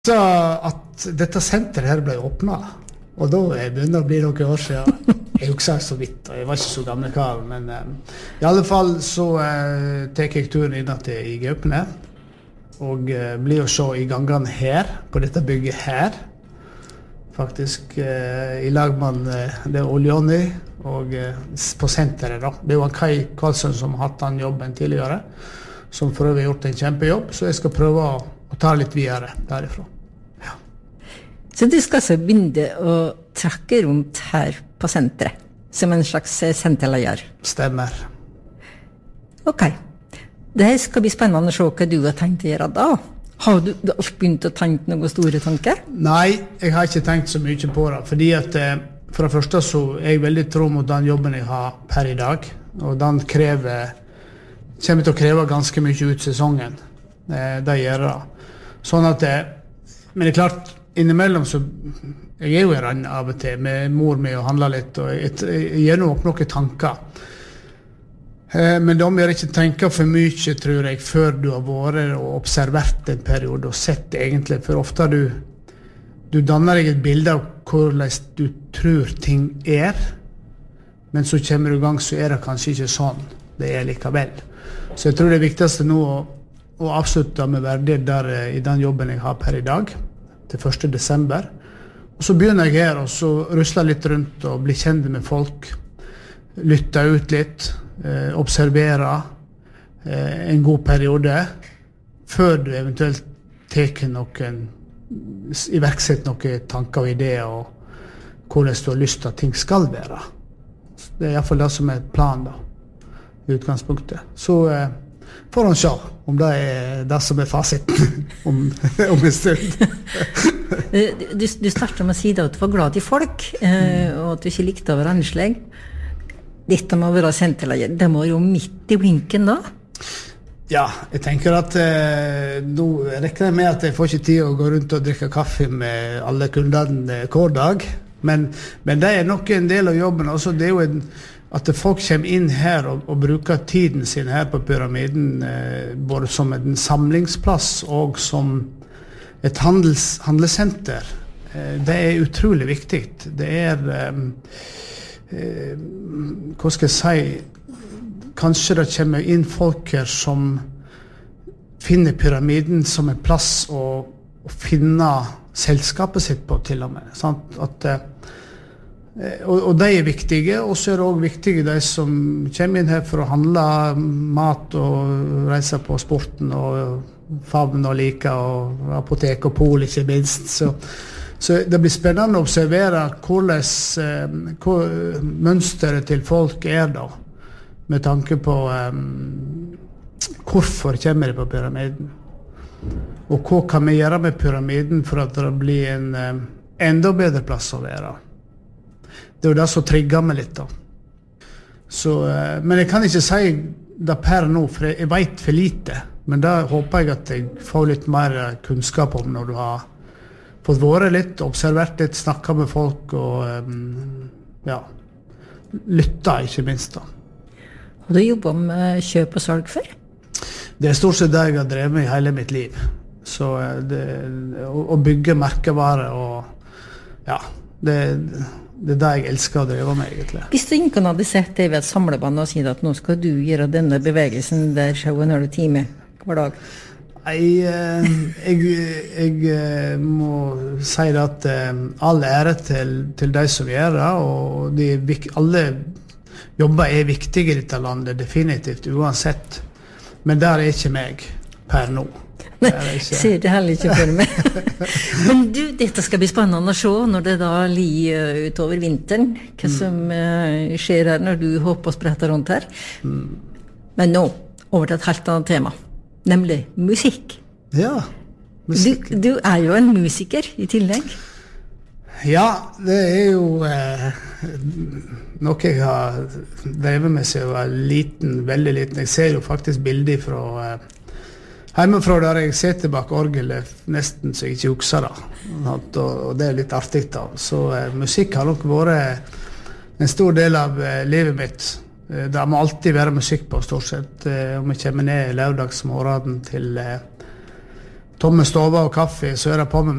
Så at dette senteret her ble åpnet, og da begynner det å bli noen år siden. Jeg husker så vidt, og jeg var ikke så gammel kar, men i alle fall så tek jeg turen inn til i Gaupne, og blir å se i gangene her, på dette bygget her, faktisk i lag med det Oljoni, og på senteret da. Det var Kai Karlsson som har hatt den jobben tidligere, som for øvrig har gjort en kjempejobb, så jeg skal prøve å ta litt videre derifra. Ja. Så du skal så begynne å trakke rundt her på senteret, som en slags senterleier? Stemmer. Ok. Det her skal bli spennende å se hva du har tenkt å gjøre da. Har du alt begynt å tenke noen store tanker? Nei, jeg har ikke tenkt så mye på det, fordi at for det første så er jeg veldig tro mot den jobben jeg har per i dag, og den kommer til å kreve ganske mye ut sesongen. Det gjør det. Sånn at men det er klart, innimellom så jeg er jo i rann av og til med mor med å handle litt, og jeg gjør nok noen tanker. Men de gjør ikke tenke for mye, tror jeg, før du har vært og observert en periode og sett egentlig, for ofte du danner deg et bilde av hvordan du tror ting men så kommer du i gang, så det kanskje ikke sånn det likevel. Så jeg tror det viktigste nå å avslutte med verdighet der i den jobben jeg har per i dag, til 1. desember. Og så begynner jeg her, og så rusler litt rundt og blir kjent med folk, lytter ut litt, observerer en god periode, før du eventuelt iverksetter noen tanker og ideer, og hvordan du har lyst til at ting skal være. Det I hvert fall det som planen da, I utgangspunktet. Så får han se om det det som fasiten om en stund. Du startet med å si at du var glad I folk, og at du ikke likte å være annerledes. Dette må være senterleier. Det må jo midt I blinken da? Ja, jeg tenker at nå rekker jeg med at jeg får ikke tid å gå rundt og drikke kaffe med alle kundene hver dag. Men det nok en del av jobben. Også det jo at folk kommer inn her og bruker tiden sin her på pyramiden, både som en samlingsplass og som et handelssenter. Det utrolig viktig. Det hva skal jeg si, kanskje det kommer inn folk her som finner pyramiden som en plass å finne selskapet sitt på til og med. Sant? Og de viktige, og så det også viktige de som kommer inn her for å handle mat og reise på sporten og favn og like og apotek og pol ikke minst. Så det blir spennende å observere hvordan mønsteret til folk da, med tanke på hvorfor kommer de på pyramiden. Og hva kan vi gjøre med pyramiden for at det blir en enda bedre plass å være. Det jo det som trigger meg litt da. Så, men jeg kan ikke si det per nå, for jeg vet for lite. Men da håper jeg at jeg får litt mer kunnskap om når du har fått vært litt, observert litt, snakket med folk og ja, lyttet ikke minst da. Har du jobbet med kjøp og salg før? Det stort sett det jeg har drevet med I hele mitt liv. Så å bygge merkevare og ja, det det jeg elsker å drive med egentlig. Hvis du ikke hadde sett deg ved et samlebånd og sier at nå skal du gjøre denne bevegelsen der showen har du time hver dag? Jeg må si at all ære til de som gjør det, og alle jobber viktige I dette landet, definitivt, uansett. Men der ikke meg per nå. Nei, ser det heller ikke for meg. Men du, dette skal bli spennende å se når det da utover vinteren, hva som skjer her når du hopper og spretter rundt her. Men nå, over til et helt annet tema, nemlig musikk. Ja, musikk. Du jo en musiker I tillegg. Ja, det jo noe jeg har drevet med siden jeg var liten, veldig liten. Jeg ser jo faktisk bilder fra hjemmefra der jeg sitter bak orgelet nesten så jeg ikke husker det. Og det litt artig da. Så musikk har nok vært en stor del av livet mitt. Det må alltid være musikk på stort sett. Om jeg kommer ned lørdagsmorgen til tomme stover og kaffe, så det på med